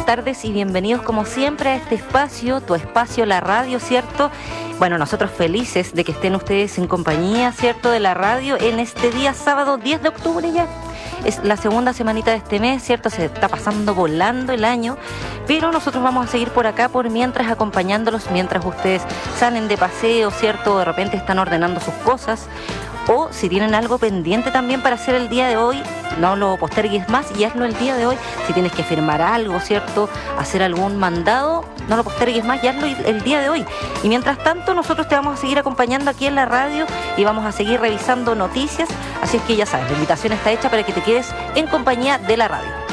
tardes y bienvenidos como siempre a este espacio, tu espacio, la radio, ¿cierto? Bueno, nosotros felices de que estén ustedes en compañía, ¿cierto?, de la radio en este día sábado 10 de octubre ya. Es la segunda semanita de este mes, ¿cierto? Se está pasando volando el año, pero nosotros vamos a seguir por acá por mientras, acompañándolos mientras ustedes salen de paseo, ¿cierto? De repente están ordenando sus cosas, o si tienen algo pendiente también para hacer el día de hoy, no lo postergues más y hazlo el día de hoy. Si tienes que firmar algo, ¿cierto?, hacer algún mandado, no lo postergues más y hazlo el día de hoy. Y mientras tanto, nosotros te vamos a seguir acompañando aquí en la radio y vamos a seguir revisando noticias. Así es que ya sabes, la invitación está hecha para que te quedes en compañía de la radio.